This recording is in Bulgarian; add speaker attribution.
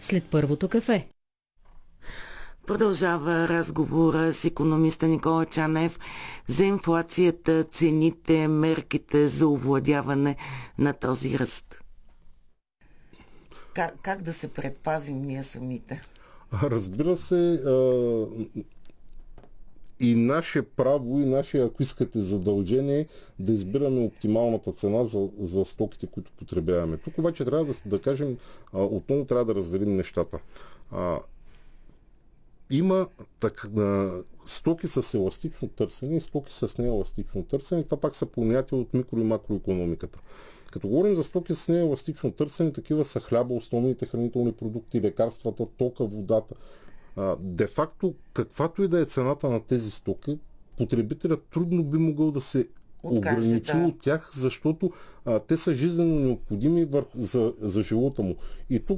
Speaker 1: след първото кафе.
Speaker 2: Продължава разговора с икономиста Никола Чанев за инфлацията, цените, мерките за овладяване на този ръст. Как да се предпазим ние самите?
Speaker 3: Разбира се, и наше право, и наше, ако искате, задължение да избираме оптималната цена за стоките, които потребяваме. Тук обаче трябва да кажем, отново трябва да разделим нещата. Има стоки с еластично търсене и стоки с нееластично търсене. Това пак са понятия от микро- и макроекономиката. Като говорим за стоки с нееластично търсене, такива са хляба, основните хранителни продукти, лекарствата, тока, водата. Де-факто, каквато и да е цената на тези стоки, потребителят трудно би могъл да се ограничи от тях, защото те са жизненно необходими за живота му. И тук